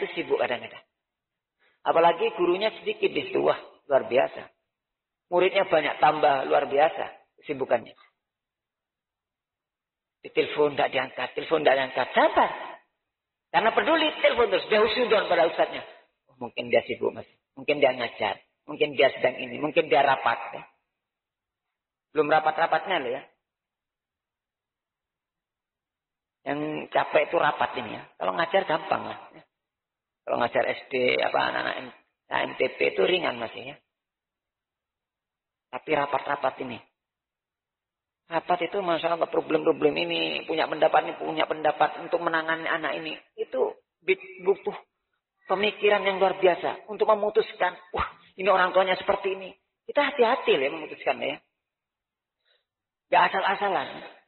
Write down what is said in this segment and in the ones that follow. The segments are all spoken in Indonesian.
itu sibuk kadang-kadang. Apalagi gurunya sedikit di situ. Wah, luar biasa. Muridnya banyak, tambah luar biasa kesibukannya. Ditelepon tidak diangkat, telepon tidak diangkat. Sabar. Karena peduli, telepon terus. Dia husnudon pada ustadznya. Oh, mungkin dia sibuk masih. Mungkin dia ngajar. Mungkin dia sedang ini. Mungkin dia rapat. Ya. Belum rapat-rapatnya loh ya. Yang capek itu rapat ini ya. Kalau ngajar gampang lah. Ya. Kalau ngajar SD, anak-anak MTP itu ringan masih ya. Tapi rapat-rapat ini. Rapat itu Masya Allah problem-problem ini. Punya pendapat untuk menangani anak ini. Itu butuh pemikiran yang luar biasa. Untuk memutuskan. Wah ini orang tuanya seperti ini. Kita hati-hati lah memutuskan ya. Gak asal-asalan.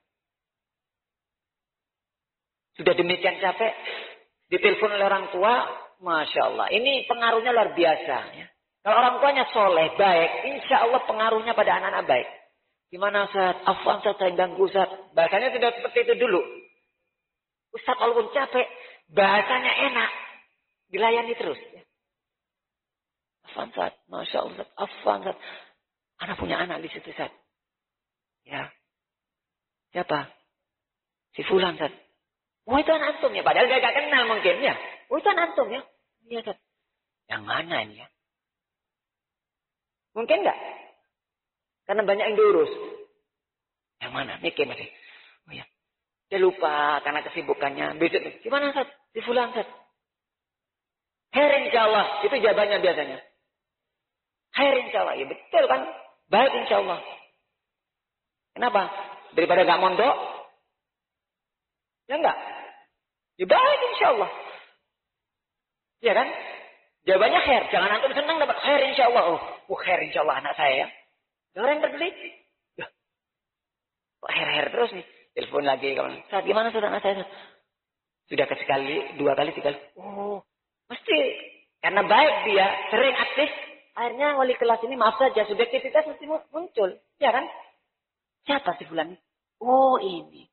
Sudah demikian capek. Ditelepon oleh orang tua. Masya Allah. Ini pengaruhnya luar biasa. Ya. Kalau orang tuanya soleh, baik. Insya Allah pengaruhnya pada anak-anak baik. Gimana Ustaz? Afwan Ustaz, saya ganggu Ustaz. Bahasanya tidak seperti itu dulu. Ustaz walaupun capek, bahasanya enak. Dilayani terus. Ya. Afwan Ustaz. Masya Allah Ustaz. Afwan Ustaz. Anak punya anak di situ Ustaz. Ya. Siapa? Si Fulan Ustaz. Oh itu anak antum ya. Padahal dia gak kenal mungkin ya. Oh itu anak antum ya. Iya Ustaz. Yang mana ini ya? Mungkin enggak? Karena banyak yang diurus. Yang mana? Mikir masih. Oh ya. Dia lupa karena kesibukannya. Besok, gimana Ustaz? Di Fulan Ustaz. Khair insyaAllah. Itu jawabannya biasanya. Khair insyaAllah. Ya betul kan? Baik insyaAllah. Kenapa? Daripada gak mondok? Ya enggak? Ya baik insyaAllah. Ya kan? Jawabannya khair. Jangan antum senang dapat khair insyaAllah. Oh khair insyaAllah anak saya ya. Orang yang berbelit. Kok her-her terus nih. Telepon lagi. Saat gimana saudara anak saya? Sudah sekali, 2 kali, 3 kali. Oh. Mesti. Karena baik dia. Sering aktif. Akhirnya wali kelas ini maaf saja. Subjektivitas mesti muncul. Ya kan? Siapa sih bulan ini? Oh ini.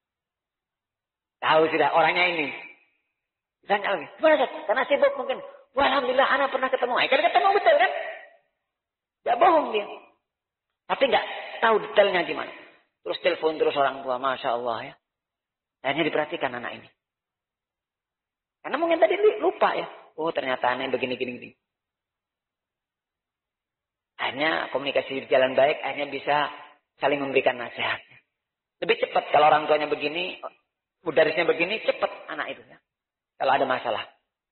Tahu sudah orangnya ini. Tanya lagi. Gimana Ustaz? Karena sibuk mungkin. Wah, alhamdulillah anak pernah ketemu. Kan ketemu betul kan? Gak bohong dia. Tapi nggak tahu detailnya gimana. Terus telepon terus orang tua. Masya Allah ya. Akhirnya diperhatikan anak ini. Karena mungkin tadi lupa ya. Oh ternyata aneh begini. Akhirnya komunikasi berjalan baik. Akhirnya bisa saling memberikan nasihat. Lebih cepat kalau orang tuanya begini. Mudarisnya begini. Cepat anak itu ya. Kalau ada masalah.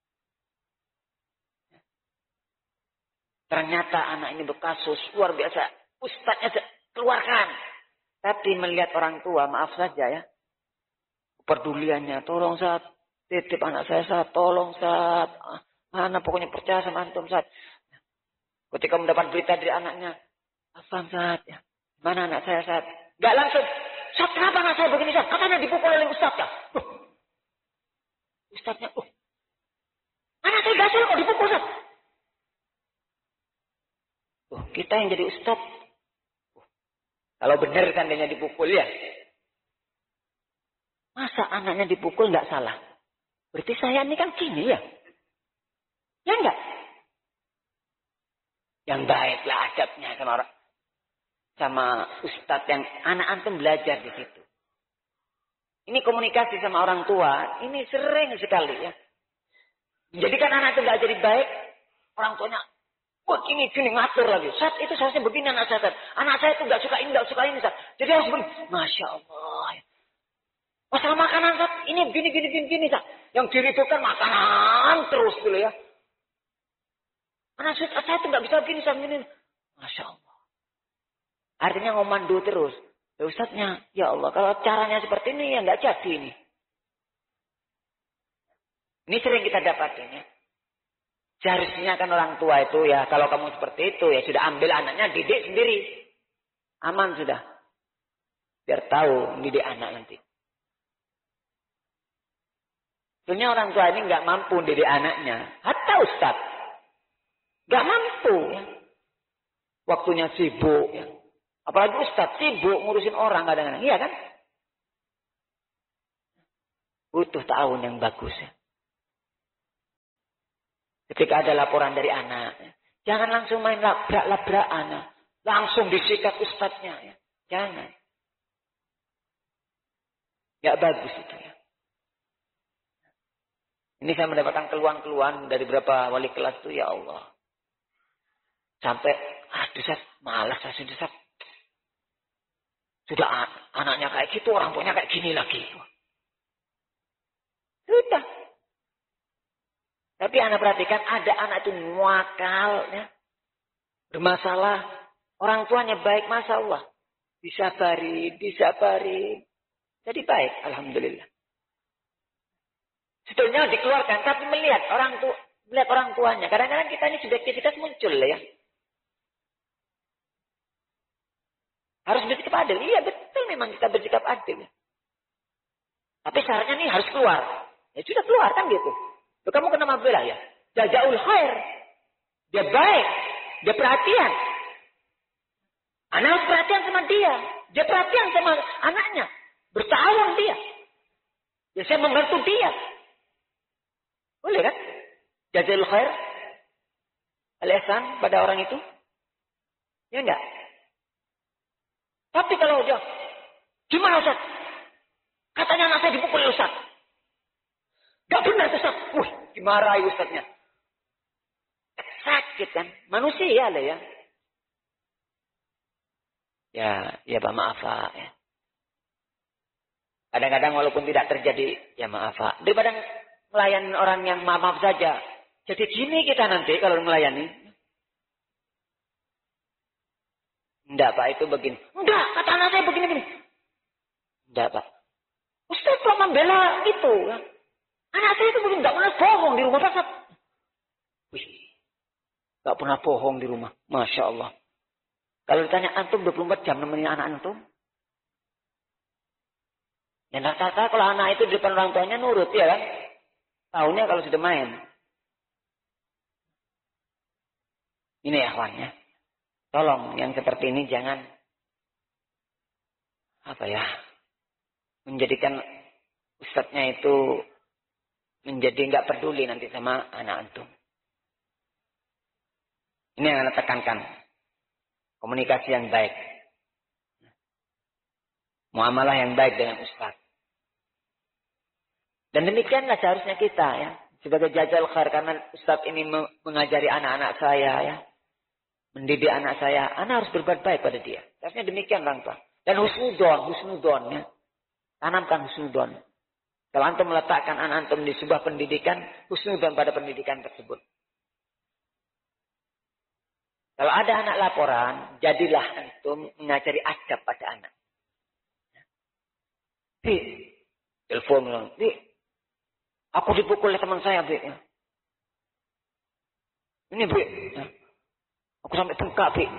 Ternyata anak ini berkasus. Luar biasa. Ustadznya keluarkan. Tapi melihat orang tua, maaf saja ya. Kepeduliannya, tolong Ustaz. Titip anak saya Ustaz. Tolong Ustaz. Mana pokoknya percaya sama antum Ustaz. Ketika mendapat berita dari anaknya. Afan Ustaz. Ya. Mana anak saya Ustaz. Gak langsung. Ustaz kenapa anak saya begini Ustaz. Katanya dipukul oleh Ustaz ya. Ustaznya. Anak saya gak salah kok dipukul Ustaz. Kita yang jadi Ustaz. Kalau benar kan dia dipukul ya. Masa anaknya dipukul nggak salah? Berarti saya ini kan gini ya. Ya enggak? Yang baiklah adabnya sama ustadz yang anak antum belajar di situ. Ini komunikasi sama orang tua. Ini sering sekali ya. Menjadikan anak itu nggak jadi baik. Orang tuanya. Wah gini ngatur lagi. Saat itu seharusnya begini anak saya. Anak saya itu gak suka ini Saat. Jadi harus begini. Masya Allah. Masalah makanan Saat. Ini gini Saat. Yang diributkan makanan terus dulu ya. Anak saya itu gak bisa begini Saat. Masya Allah. Artinya ngomando terus. Ya Ustadznya. Ya Allah. Kalau caranya seperti ini ya gak jadi ini. Ini sering kita dapatin ya. Seharusnya kan orang tua itu ya, kalau kamu seperti itu ya sudah ambil anaknya didik sendiri. Aman sudah. Biar tahu didik anak nanti. Sebenarnya orang tua ini nggak mampu didik anaknya. Hatta Ustaz. Nggak mampu ya. Waktunya sibuk ya. Apalagi Ustaz sibuk ngurusin orang kadang-kadang. Iya kan? Butuh tahun yang bagus ya. Ketika ada laporan dari anak, jangan langsung main labrak-labrakan, langsung disikat ustadznya. Ya. Jangan. Gak bagus itu ya. Ini saya mendapatkan keluhan-keluhan dari beberapa wali kelas itu, ya Allah. Sampai, Ustaz, malas saya Ustaz. Sudah anaknya kayak gitu, orang tuanya kayak gini lagi. Sudah. Tapi anak perhatikan, ada anak itu muakal, ya. Bermasalah. Orang tuanya baik, Masya Allah. Disabari. Jadi baik, Alhamdulillah. Sebetulnya dikeluarkan, tapi melihat orang tuanya. Kadang-kadang kita ini subjektivitas muncul ya. Harus bersikap adil. Iya betul memang kita bersikap adil. Tapi syaratnya nih harus keluar. Ya sudah keluar kan gitu. Loh, kamu kenapa bela ya? Jazaul khair. Dia baik. Dia perhatian. Anak harus perhatian sama dia. Dia perhatian sama anaknya. Bertawang dia. Ya saya membantu dia. Boleh kan? Jazaul khair. Al-ihsan pada orang itu. Ya enggak? Tapi kalau dia, gimana Ustaz? Katanya anak saya dipukul Ustaz. Gak benar Ustaz. Dimarahi Ustaznya. Sakit kan? Manusia lah ya. Ya Pak maaf Pak. Ya. Kadang-kadang walaupun tidak terjadi, ya maaf Pak. Daripada melayani orang yang maaf saja. Jadi gini kita nanti kalau melayani. Enggak Pak, itu begini. Enggak, kata anak saya begini-begini. Enggak Pak. Ustaz kok membela itu. Anak saya itu begini, enggak pernah bohong di rumah Pak. Wih, enggak pernah bohong di rumah. Masya Allah. Kalau ditanya antum 24 jam nemenin anak antum. Dan rata-rata kalau anak itu di depan orang tuanya nurut ya kan. Tahunya kalau sudah main. Ini ya kawannya. Tolong yang seperti ini jangan menjadikan ustadznya itu menjadi nggak peduli nanti sama anak antum. Ini yang anak tekankan. Komunikasi yang baik. Muamalah yang baik dengan ustadz. Dan demikianlah seharusnya kita ya. Sebagai jazal khair karena ustadz ini mengajari anak-anak saya ya. Mendidik anak saya, anak harus berbuat baik pada dia. Seharusnya demikian orang tua. Dan husnudon ya. Tanamkan husnudon. Kalau antum meletakkan anak antum di sebuah pendidikan, husnudon pada pendidikan tersebut. Kalau ada anak laporan, jadilah antum mengajari adab pada anak. Bi, telepon, Bi, aku dipukul oleh teman saya, Bi. Ini, Bi. Aku sampai bengkak, Bi.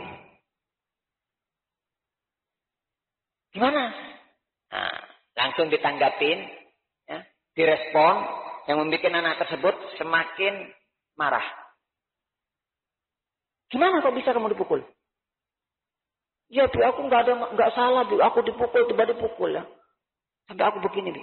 Gimana? Nah, langsung ditanggapin, ya, direspon, yang membuat anak tersebut semakin marah. Gimana kok bisa kamu dipukul? Ya, Bi, aku nggak salah, Bi. Aku dipukul, tiba-tiba dipukul ya. Sampai aku begini, Bi.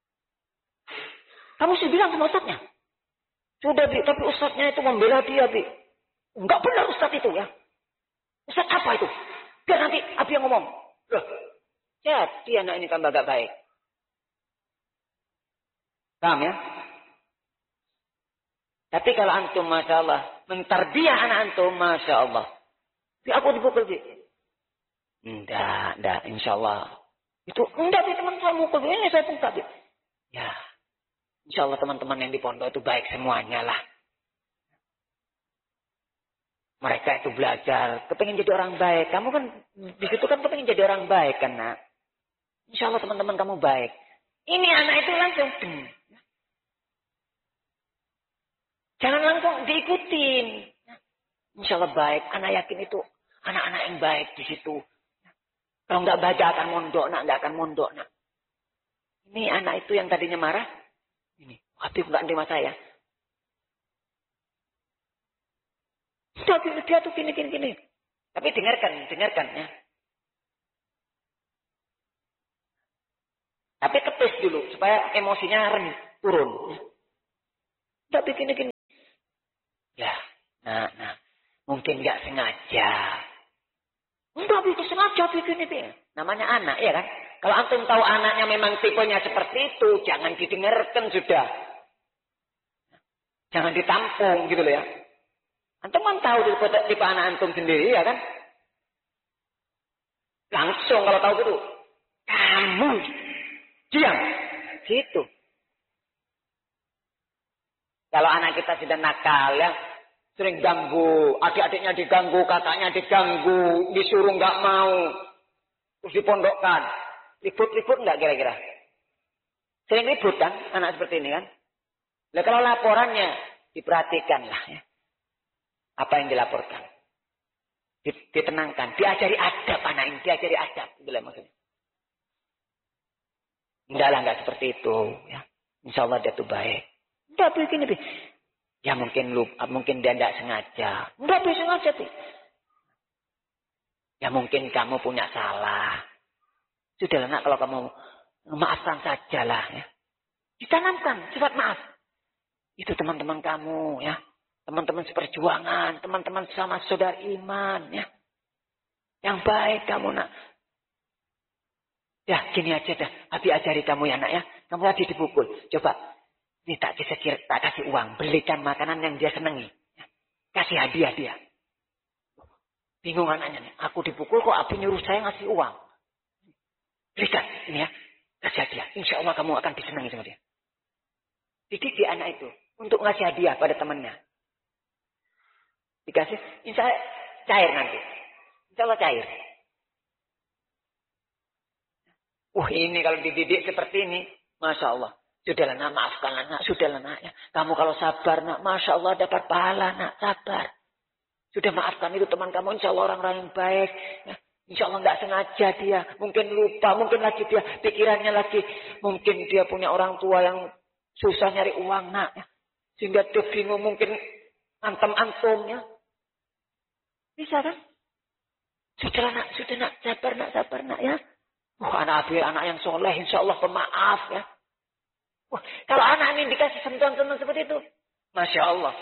Kamu sih bilang sama ustadznya. Sudah, Bi, tapi ustadznya itu membela dia, Bi. Enggak benar ustadz itu ya. Ustadz apa itu? Biar nanti Abi yang ngomong. Loh, jadi anak ini tambah gak baik. Paham ya? Tapi kalau antum Masya Allah, mentarbiah anak antum Masya Allah. Bi, aku dipukul, Bi. Enggak, Insya Allah. Itu, enggak, Bi, teman saya mukul. Ini saya pungkap, Bi. Ya, Insya Allah teman-teman yang di pondok itu baik semuanya lah. Mereka itu belajar, kepengen jadi orang baik. Kamu kan, di situ kan kepengen jadi orang baik kan, nak. Insya Allah teman-teman kamu baik. Ini anak itu langsung. Jangan langsung diikutin. Insya Allah baik. Anak yakin itu anak-anak yang baik di situ. Kalau nggak baca akan mondok, nak. Nggak akan mondok, nak. Ini anak itu yang tadinya marah. Ini, Habib nggak nerima saya. Dia tuh gini. Tapi dengarkan ya. Tapi kepes dulu supaya emosinya turun. Tapi gini. Ya, nah. Mungkin nggak sengaja. Enggak bikin sengaja bikin itu ya. Namanya anak, ya kan? Kalau antum tahu anaknya memang tipenya seperti itu, jangan didengarkan sudah. Jangan ditampung gitu loh ya. Antum kan tahu tipe anak antum sendiri, ya kan? Langsung kalau tahu gitu, kamu diam. Gitu. Kalau anak kita sudah nakal ya, sering ganggu, adik-adiknya diganggu, kakaknya diganggu, disuruh nggak mau, terus dipondokkan. Ribut-ribut nggak kira-kira? Sering ribut kan anak seperti ini kan? Nah, kalau laporannya diperhatikan lah ya. Apa yang dilaporkan? Ditenangkan, diajari adab anak ini, diajari adab. Itulah maksudnya. Enggak seperti itu ya. Insya Allah dia tuh baik. Enggak begini. Ya mungkin lupa, mungkin dia tidak sengaja. Enggak bisa sengaja tuh. Ya mungkin kamu punya salah. Sudahlah nak, kalau kamu maafkan sajalah ya. Ditanamkan sifat maaf. Itu teman-teman kamu ya. Teman-teman seperjuangan, teman-teman sama saudara iman ya. Yang baik kamu nak. Ya gini aja dah. Abi ajari kamu ya nak ya. Kamu tadi dipukul. Coba. Ini tak kasih uang. Belikan makanan yang dia senangi. Ya. Kasih hadiah dia. Bingung anaknya nih. Aku dipukul kok Abi nyuruh saya ngasih uang. Berikan ini ya. Kasih hadiah. Insya Allah kamu akan disenangi sama dia. Dididik anak itu. Untuk ngasih hadiah pada temannya. Dikasih. Insya Allah cair nanti. Insya Allah cair. Ini kalau dididik seperti ini. Masya Allah. Sudahlah nak, maafkan anak. Sudahlah nak. Ya. Kamu kalau sabar nak. Masya Allah dapat pahala nak. Sabar. Sudah maafkan itu teman kamu. Insya Allah orang-orang yang baik. Ya. Insya Allah nggak sengaja dia. Mungkin lupa. Mungkin lagi dia pikirannya lagi. Mungkin dia punya orang tua yang susah nyari uang nak. Ya. Sehingga dia bingung mungkin antem-antumnya. Bisa kan? Sudah nak. Sabar nak ya. Anak Abi, anak yang soleh. Insya Allah pemaaf ya. Kalau anak ini dikasih sentuhan-sentuhan seperti itu. Masya Allah.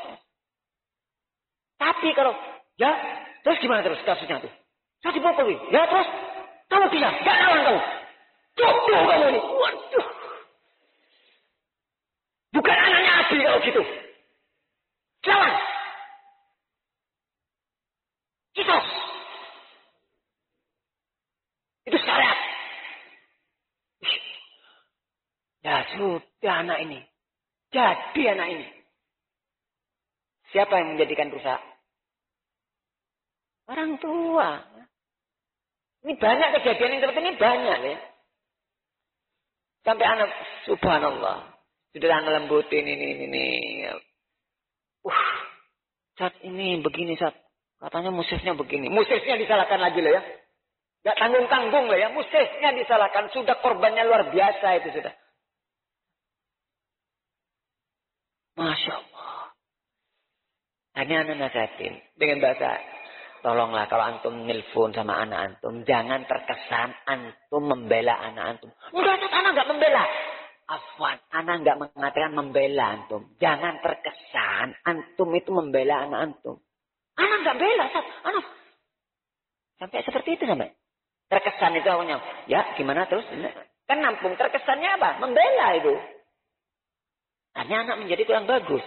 Tapi kalau, ya, terus gimana terus kasusnya tuh? Saya dipukul. Ya terus, kamu bisa. Gak lawan kamu. Jodoh kamu ini. Waduh. Bukan anaknya Abi kalau gitu. Lawan. Kisos. Itu syariat. Ya sudah anak ini. Jadi anak ini. Siapa yang menjadikan rusak? Orang tua. Ini banyak kejadian yang seperti ini banyak ya. Sampai anak, subhanallah. Sudah anak lembutin ini. Saat ini begini saat. Katanya musisnya begini. Musisnya disalahkan lagi loh ya. Gak tanggung-tanggung loh ya. Musisnya disalahkan. Sudah korbannya luar biasa itu sudah. Masya Allah. Hanya anak nasihatin. Dengan bahasa. Tolonglah kalau antum nelpon sama anak antum. Jangan terkesan antum membela anak antum. Enggak, anak enggak membela. Afwan. Anak enggak mengatakan membela antum. Jangan terkesan antum itu membela anak antum. Anak enggak bela. Anak. Sampai seperti itu sampai. Terkesan itu awalnya. Ya gimana terus. Kan nampung. Terkesannya apa? Membela itu. Hanya anak menjadi kurang bagus.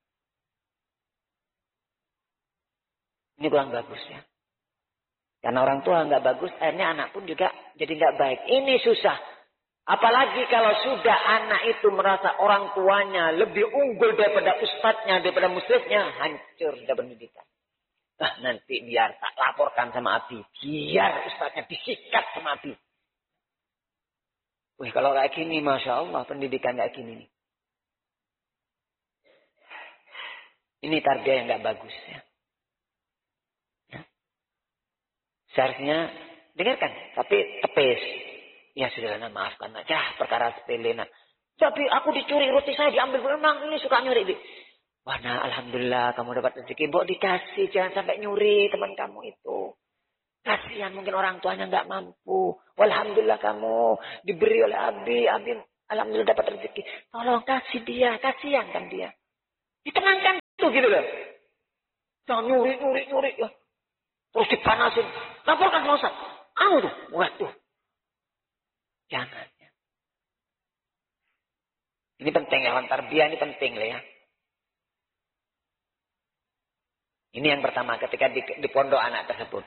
Ini kurang bagus ya. Karena orang tua nggak bagus, akhirnya anak pun juga jadi nggak baik. Ini susah. Apalagi kalau sudah anak itu merasa orang tuanya lebih unggul daripada ustadznya, daripada muslimnya, hancur sudah pendidikan. Nah nanti biar tak laporkan sama Abi. Biar ustadznya disikat sama Abi. Wih kalau kayak gini, Masya Allah pendidikan kayak gini nih. Ini tarbiyah yang nggak bagus ya. Seharusnya dengarkan, tapi tepis. Ya sudah, maafkan aja perkara sepele. Tapi aku dicuri roti saya diambil, memang ini suka nyuri. Wah, nah, alhamdulillah kamu dapat rezeki. Mbok dikasih, jangan sampai nyuri teman kamu itu. Kasihan mungkin orang tuanya nggak mampu. Alhamdulillah kamu diberi oleh Abi alhamdulillah dapat rezeki. Tolong kasih dia, kasihan kan dia. Ditenangkan itu gitu loh. Jangan nyuri ya. Terus dipanasin. Laporkan sama Ustaz. Tuh. Waduh. Jangan. Ya. Ini penting ya. Tarbiyah ini penting lah ya. Ini yang pertama ketika di pondok anak tersebut.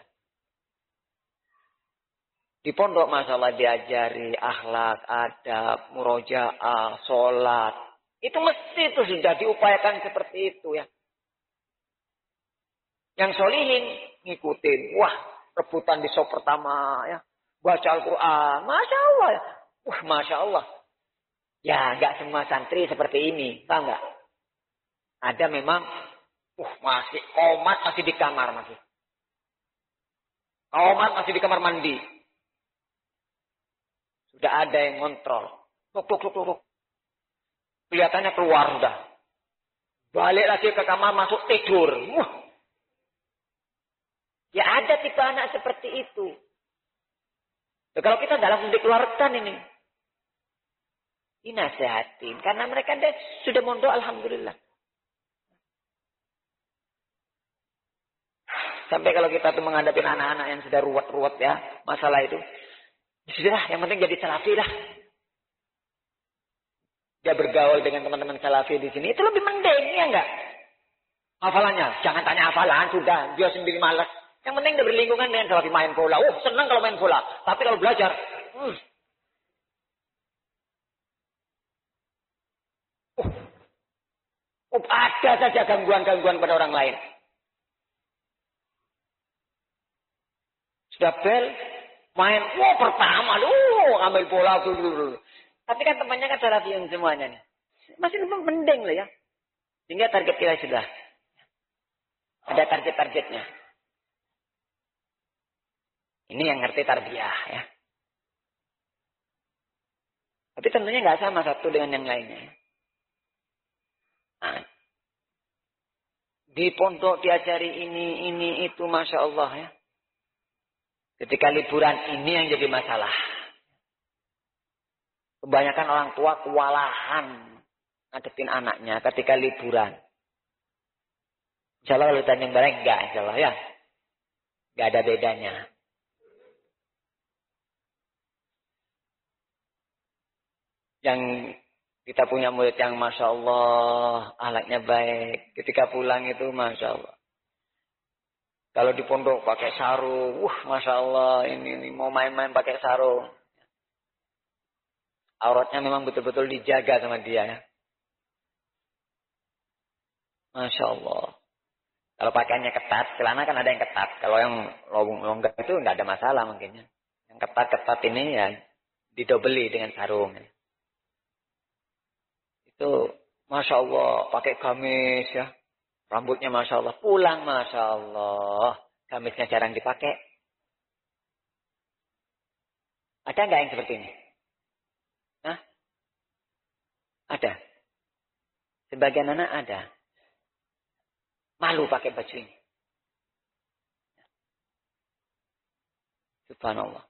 Di pondok masalah diajari akhlak, adab, murojaah, sholat. Itu mesti itu sudah diupayakan seperti itu ya. Yang solihin ngikutin. Wah, rebutan di sop pertama ya. Baca Al-Quran. Masya Allah ya. Wah, Masya Allah. Ya, nggak semua santri seperti ini. Tahu nggak? Ada memang, masih komat masih di kamar masih. Komat masih di kamar mandi. Sudah ada yang ngontrol. Tuk. Kelihatannya keluar sudah. Balik lagi ke kamar masuk tidur. Ya ada tipe anak seperti itu. Ya, kalau kita dalam dikeluarkan ini. Dinasehatin. Karena mereka sudah mondok alhamdulillah. Sampai kalau kita tuh menghadapi anak-anak yang sudah ruwet-ruwet ya. Masalah itu. Sudah, yang penting jadi salafi lah. Dia bergaul dengan teman-teman salafi di sini. Itu lebih mending, ya enggak? Hafalannya, jangan tanya hafalan, sudah. Dia sendiri malas. Yang penting dia berlingkungan dengan salafi main bola. Senang kalau main bola. Tapi kalau belajar, ada saja gangguan-gangguan pada orang lain. Sudah bel, main, pertama, ambil bola dulu. Tapi kan temannya kan salafiyin semuanya nih. Masih lebih mending lah ya. Sehingga target kita sudah. Ada target-targetnya. Ini yang ngerti tarbiyah ya. Tapi tentunya nggak sama satu dengan yang lainnya. Nah, di pondok diajari ini, itu, Masya Allah ya. Ketika liburan ini yang jadi masalah. Kebanyakan orang tua kewalahan ngadepin anaknya ketika liburan. Insya Allah kalau ditanya bareng enggak, insya Allah ya. Enggak ada bedanya. Yang kita punya murid yang Masya Allah, akhlaknya baik. Ketika pulang itu Masya Allah. Kalau di pondok pakai sarung, Masya Allah, ini mau main-main pakai sarung. Auratnya memang betul-betul dijaga sama dia ya. Masya Allah. Kalau pakaiannya ketat, celana kan ada yang ketat. Kalau yang longgar itu nggak ada masalah mungkinnya. Yang ketat-ketat ini ya didobeli dengan sarung. Itu Masya Allah, pakai gamis ya. Rambutnya Masya Allah. Pulang Masya Allah. Gamisnya jarang dipakai. Ada nggak yang seperti ini? Hah? Ada. Sebagian anak ada. Malu pakai baju ini. Subhanallah.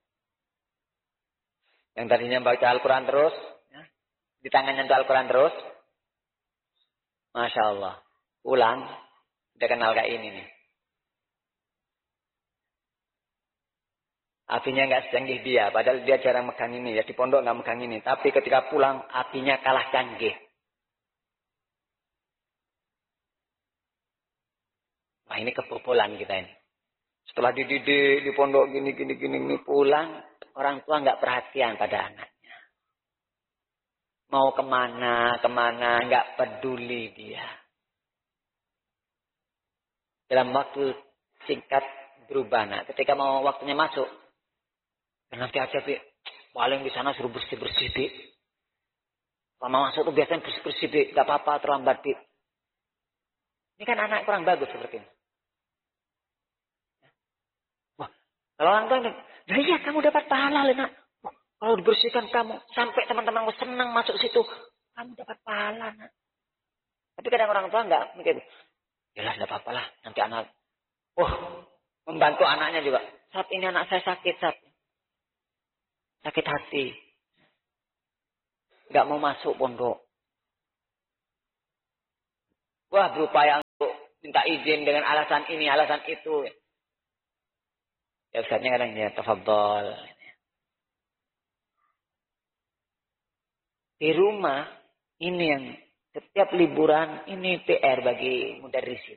Yang tadinya baca Al-Quran terus. Ya. Di tangannya itu Al-Quran terus. Masya Allah. Pulang. Udah kenal kayak ini nih. Apinya nggak secanggih dia. Padahal dia jarang megang ini. Ya di pondok nggak megang ini. Tapi ketika pulang apinya kalah canggih. Wah ini kebobolan kita ini. Setelah dididik di pondok gini pulang. Orang tua nggak perhatian pada anaknya. Mau kemana nggak peduli dia. Dalam waktu singkat berubah. Nah, ketika mau waktunya masuk. Nanti aja, Bi. Paling di sana suruh bersih-bersih, Bi. Lama masuk tuh biasanya bersih-bersih, Bi. Gak apa-apa, terlambat, Bi. Ini kan anak kurang bagus seperti ini. Wah, kalau orang tua, nah iya kamu dapat pahala, Lena. Wah, kalau dibersihkan kamu, sampai teman-teman senang masuk situ, kamu dapat pahala, nak. Tapi kadang orang tua enggak mikir, yalah, enggak apa-apa lah, nanti anak, membantu anaknya juga. Saat ini anak saya sakit, sakit hati. Enggak mau masuk pondok. Wah, berupaya untuk minta izin dengan alasan ini, alasan itu. Ya ustadznya kadang ya tafadhol. Di rumah ini yang setiap liburan ini PR bagi mudarrisin.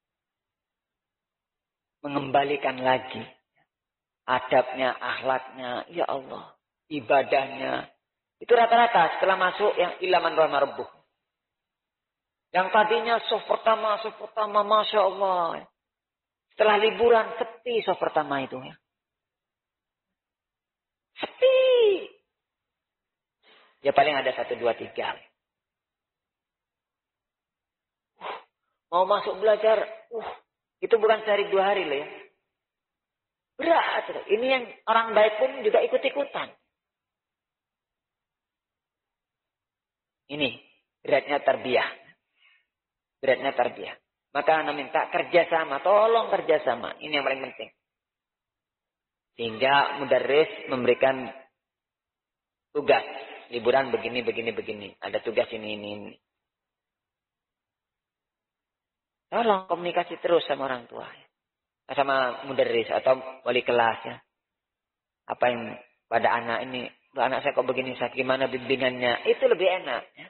Mengembalikan lagi adabnya, akhlaknya, ya Allah, ibadahnya. Itu rata-rata setelah masuk yang ilaman rahmah rabbuh. Yang tadinya soft pertama, Masya Allah. Setelah liburan, sepi soft pertama itu. Ya. Sepi. Ya paling ada 1, 2, 3. Mau masuk belajar, itu bukan sehari 2 hari loh ya. Berat. Ini yang orang baik pun juga ikut-ikutan. Ini beratnya tarbiyah. Beratnya tarbiyah. Maka Anda minta kerjasama. Tolong kerjasama. Ini yang paling penting. Sehingga mudarris memberikan tugas. Liburan begini. Ada tugas ini. Tolong komunikasi terus sama orang tua. Sama mudarris atau wali kelas ya. Apa yang pada anak ini. Anak saya kok begini, saya gimana bimbingannya. Itu lebih enak ya.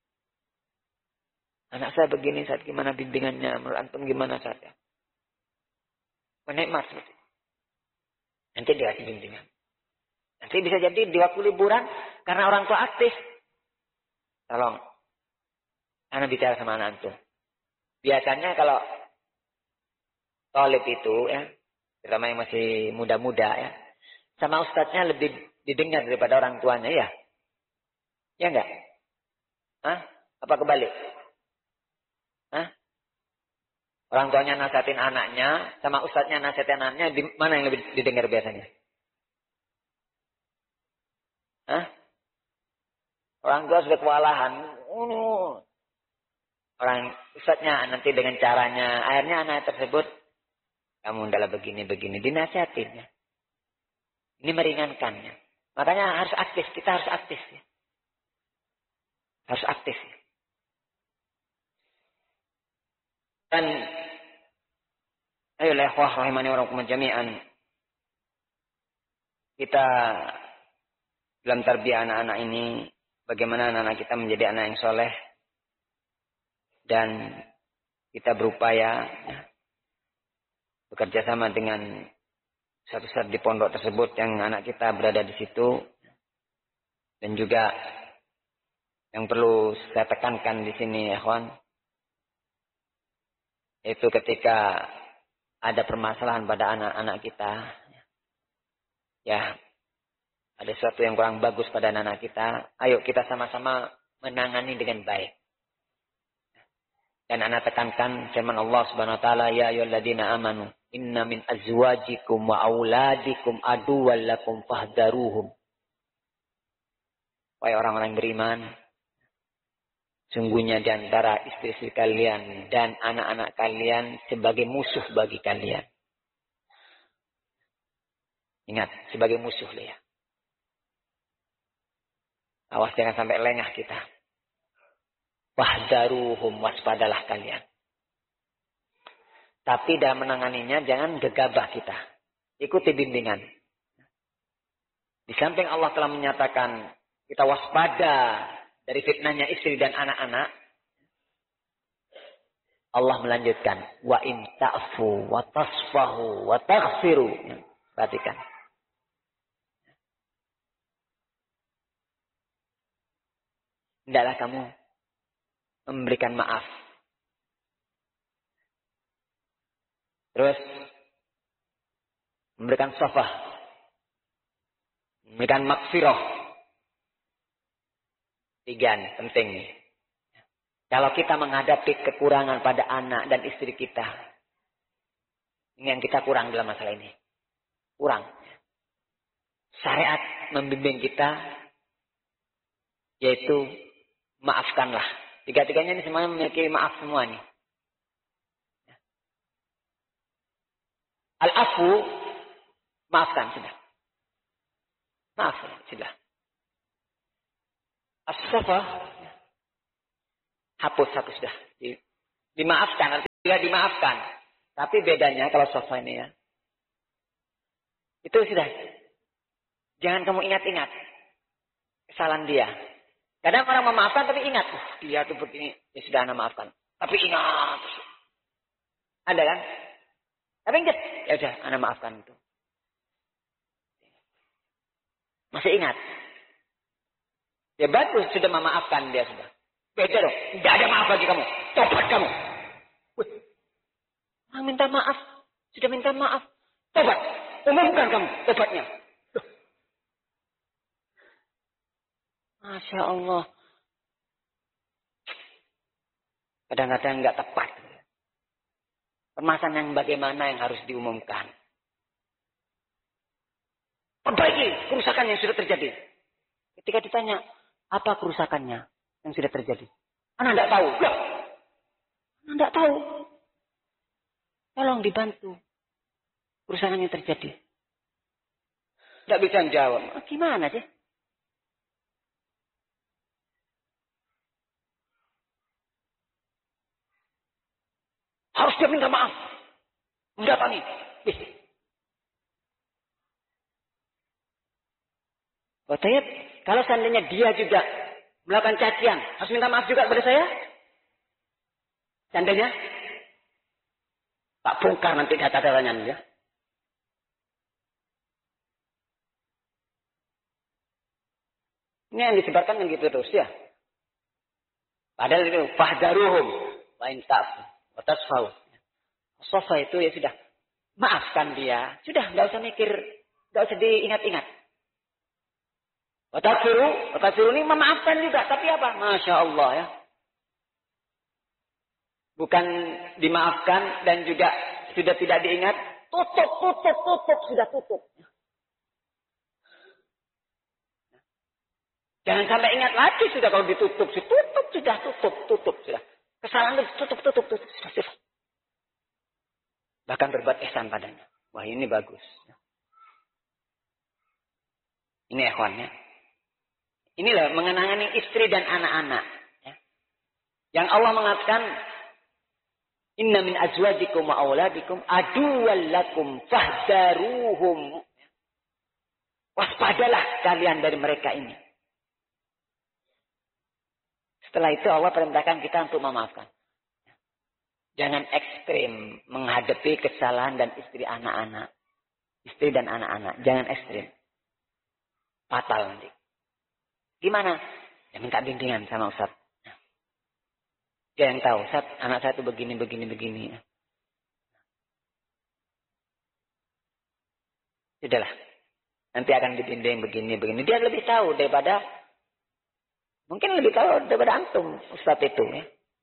Anak saya begini, saat gimana bimbingannya. Menurut antum gimana saja. Menikmat. Nanti dikasih bimbingan. Nanti bisa jadi di waktu liburan. Karena orang tua aktif. Tolong. Anak bicara sama anak antum. Biasanya kalau tolib itu ya. Terutama yang masih muda-muda ya. Sama ustadznya lebih didengar daripada orang tuanya ya. Ya enggak? Hah? Apa kebalik? Hah? Orang tuanya nasihatin anaknya, sama ustadznya nasihatin anaknya, di mana yang lebih didengar biasanya? Hah? Orang tua sudah kewalahan. Orang ustadznya nanti dengan caranya, akhirnya anak tersebut, kamu adalah begini, dinasihatin. Ini meringankannya. Makanya harus aktif, kita harus aktif. Ya. Harus aktif. Ya. Dan ayolah ikhwah rahimani wa rahimakumullah jami'an. Kita dalam tarbiyah anak-anak ini bagaimana anak-anak kita menjadi anak yang soleh dan kita berupaya ya, bekerja sama dengan satu-satu di pondok tersebut yang anak kita berada di situ dan juga yang perlu saya tekankan di sini ya kawan. Itu ketika ada permasalahan pada anak-anak kita. Ya. Ada sesuatu yang kurang bagus pada anak-anak kita. Ayo kita sama-sama menangani dengan baik. Dan anak tekankan firman Allah Subhanahu wa taala, ya ayyuhalladzina amanu inna min azwajikum wa auladikum aduwwal lakum fahdharuhum. Wahai orang-orang beriman, sungguhnya di antara istri-istri kalian dan anak-anak kalian sebagai musuh bagi kalian. Ingat, sebagai musuh ya. Awas jangan sampai lengah kita. Wahdaruhum, waspadalah kalian. Tapi dalam menanganinya jangan gegabah kita. Ikuti bimbingan. Di samping Allah telah menyatakan kita waspada dari fitnahnya istri dan anak-anak. Allah melanjutkan. Wa in ta'fu wa tasfahu wa taghfiru. Perhatikan. Hendaklah kamu memberikan maaf. Terus memberikan safah. Memberikan maghfirah. 3 nih, penting nih. Kalau kita menghadapi kekurangan pada anak dan istri kita. Ini yang kita kurang dalam masalah ini. Kurang. Syariat membimbing kita. Yaitu maafkanlah. 3-tiganya ini semuanya memiliki maaf semua nih. Al-afu, maafkan sudah. Maaf sudah. As-safa, hapus sudah. Dimaafkan. Tidak dimaafkan. Tapi bedanya kalau sofa ini ya. Itu sudah. Jangan kamu ingat-ingat kesalahan dia. Kadang orang memaafkan tapi ingat. Dia tuh begini. Ya sudah, Anda maafkan. Tapi ingat. Ada kan? Tapi ingat. Ya sudah, Anda maafkan itu. Masih ingat. Ya bagus, sudah memaafkan dia sudah. Beda dong. Tidak ada maaf lagi kamu. Tobat kamu. Wih. Orang minta maaf. Sudah minta maaf. Tobat. Umumkan kamu tobatnya. Masya Allah. Kadang-kadang nggak tepat. Permasalahan yang bagaimana yang harus diumumkan. Perbaiki kerusakan yang sudah terjadi. Ketika ditanya, apa kerusakannya yang sudah terjadi? Anda tidak tahu. Ya. Anda tidak tahu. Tolong dibantu. Kerusakan yang terjadi. Tidak bisa menjawab. Gimana sih? Harus dia minta maaf. Mendatangi. Katanya, kalau seandainya dia juga melakukan cacian, harus minta maaf juga kepada saya? Seandainya? Tak bongkar nanti data-datanya ya. Ini yang disebarkan yang gitu terus ya. Padahal itu fahdaruhum wa in ta'fu wa tasfau. Sofa itu ya sudah, maafkan dia. Sudah, enggak usah mikir, enggak usah diingat-ingat. Wa taghfiru ini memaafkan juga, tapi apa? Masya Allah ya. Bukan dimaafkan dan juga sudah tidak diingat, tutup, sudah tutup. Jangan sampai ingat lagi sudah kalau ditutup, tutup sudah. Kesalahan itu tutup sudah. Bahkan berbuat ihsan padanya. Wah, ini bagus. Ini ikhwannya. Inilah mengenangani istri dan anak-anak. Ya. Yang Allah mengatakan, inna min azwajikum wa auladikum aduwwal lakum fahdaruhum. Waspadalah kalian dari mereka ini. Setelah itu Allah perintahkan kita untuk memaafkan. Jangan ekstrim menghadapi kesalahan dan istri anak-anak. Istri dan anak-anak. Jangan ekstrim. Fatal nanti. Gimana? Ya minta bimbingan sama Ustaz. Dia yang tahu, Ustaz, anak saya itu begini. Sudahlah. Nanti akan dibimbing begini. Dia lebih tahu daripada, mungkin lebih tahu daripada antum, Ustaz itu. Ya.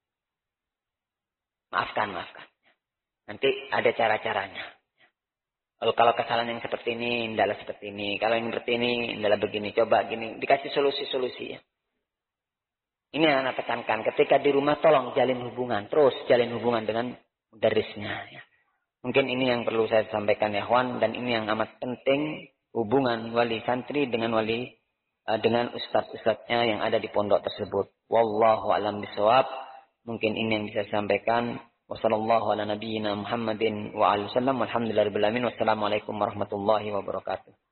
Maafkan. Nanti ada cara-caranya. Kalau kesalahan yang seperti ini, hendaklah seperti ini. Kalau yang seperti ini, hendaklah begini. Coba gini. Dikasih solusi-solusi. Ya. Ini yang anak tekankan. Ketika di rumah, tolong jalin hubungan. Terus jalin hubungan dengan mudarrisnya. Ya. Mungkin ini yang perlu saya sampaikan ya, Wan. Dan ini yang amat penting. Hubungan wali santri dengan dengan ustadz-ustadznya yang ada di pondok tersebut. Wallahu a'lam bishawab. Mungkin ini yang bisa saya sampaikan. Wassallallahu ala nabiyyina Muhammadin wa alihi wasallam. Walhamdulillahirabbil alamin. Wassalamualaikum warahmatullahi wabarakatuh.